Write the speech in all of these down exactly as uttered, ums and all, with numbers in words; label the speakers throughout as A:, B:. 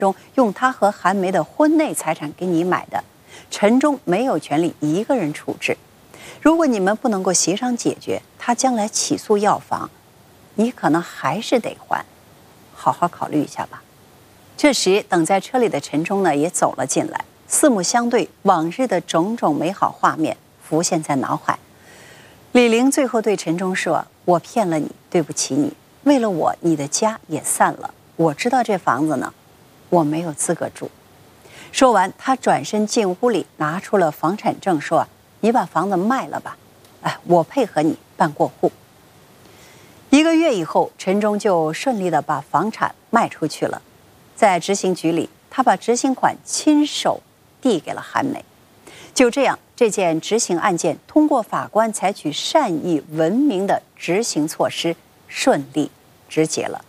A: 中用他和韩梅的婚内财产给你买的，陈忠没有权利一个人处置。如果你们不能够协商解决，他将来起诉要房，你可能还是得还，好好考虑一下吧。这时，等在车里的陈忠呢也走了进来，四目相对，往日的种种美好画面浮现在脑海。李玲最后对陈忠说：“我骗了你，对不起你。为了我，你的家也散了。我知道这房子呢，我没有资格住。”说完，他转身进屋里，拿出了房产证，说：“你把房子卖了吧，哎，我配合你办过户。”一个月以后，陈忠就顺利地把房产卖出去了。在执行局里，他把执行款亲手递给了韩梅。就这样，这件执行案件通过法官采取善意文明的执行措施，顺利执结了。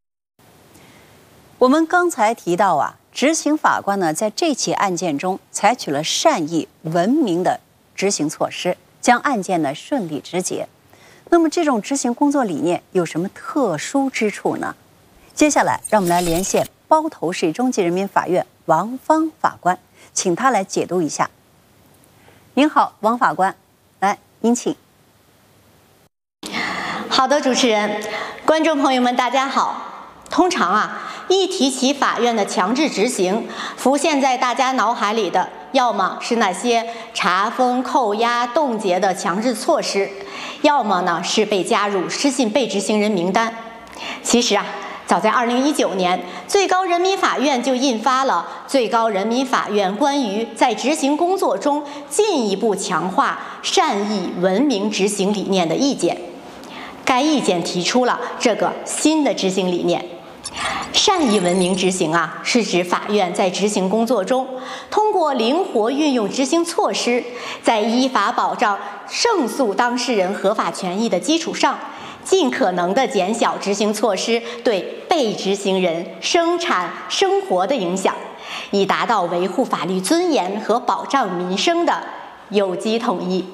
A: 我们刚才提到啊，执行法官呢在这起案件中采取了善意文明的执行措施，将案件呢顺利执结。那么这种执行工作理念有什么特殊之处呢？接下来让我们来连线包头市中级人民法院王芳法官，请他来解读一下。您好，王法官，来，您请。
B: 好的，主持人，观众朋友们，大家好。通常啊，一提起法院的强制执行，浮现在大家脑海里的，要么是那些查封、扣押、冻结的强制措施，要么呢是被加入失信被执行人名单。其实啊，早在二零一九年，最高人民法院就印发了《最高人民法院关于在执行工作中进一步强化善意文明执行理念的意见》。该意见提出了这个新的执行理念。善意文明执行啊，是指法院在执行工作中，通过灵活运用执行措施，在依法保障胜诉当事人合法权益的基础上，尽可能地减小执行措施对被执行人生产生活的影响，以达到维护法律尊严和保障民生的有机统一。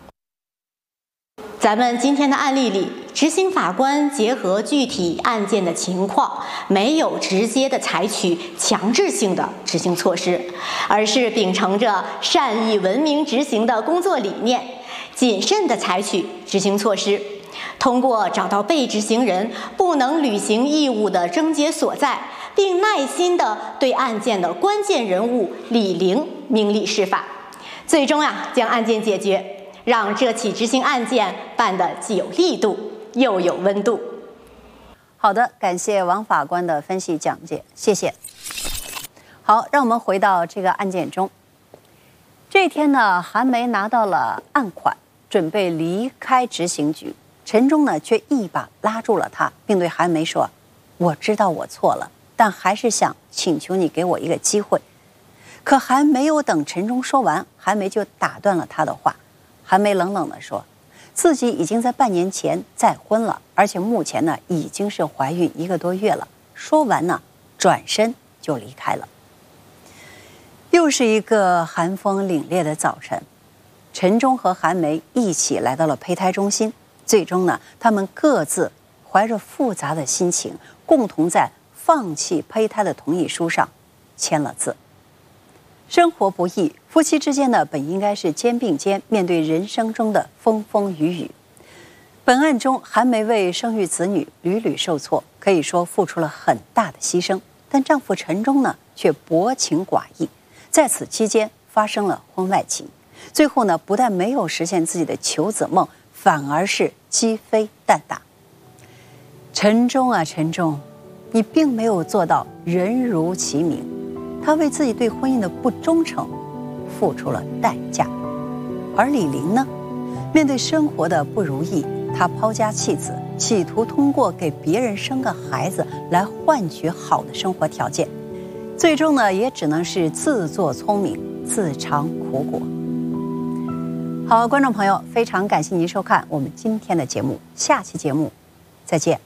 B: 咱们今天的案例里，执行法官结合具体案件的情况，没有直接的采取强制性的执行措施，而是秉承着善意文明执行的工作理念，谨慎的采取执行措施。通过找到被执行人不能履行义务的症结所在，并耐心地对案件的关键人物李玲明理释法，最终啊将案件解决，让这起执行案件办得既有力度又有温度。
A: 好的，感谢王法官的分析讲解，谢谢。好，让我们回到这个案件中。这天呢，韩梅拿到了案款，准备离开执行局。陈忠呢，却一把拉住了他，并对韩梅说：“我知道我错了，但还是想请求你给我一个机会。”可还没有等陈忠说完，韩梅就打断了他的话。韩梅冷冷地说：“自己已经在半年前再婚了，而且目前呢已经是怀孕一个多月了。”说完呢，转身就离开了。又是一个寒风凛冽的早晨，陈忠和韩梅一起来到了胚胎中心。最终呢，他们各自怀着复杂的心情，共同在放弃胚胎的同意书上签了字。生活不易，夫妻之间呢本应该是肩并肩面对人生中的风风雨雨。本案中，韩梅为生育子女屡屡受挫，可以说付出了很大的牺牲，但丈夫陈忠呢却薄情寡义，在此期间发生了婚外情，最后呢不但没有实现自己的求子梦，反而是鸡飞蛋打。陈忠啊陈忠，你并没有做到人如其名。他为自己对婚姻的不忠诚付出了代价。而李玲呢，面对生活的不如意，她抛家弃子，企图通过给别人生个孩子来换取好的生活条件，最终呢也只能是自作聪明，自尝苦果。好，观众朋友，非常感谢您收看我们今天的节目，下期节目再见。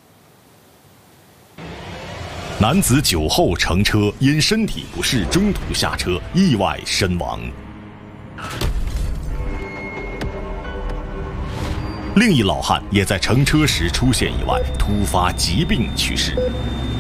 C: 男子酒后乘车，因身体不适中途下车，意外身亡。另一老汉也在乘车时出现意外，突发疾病去世。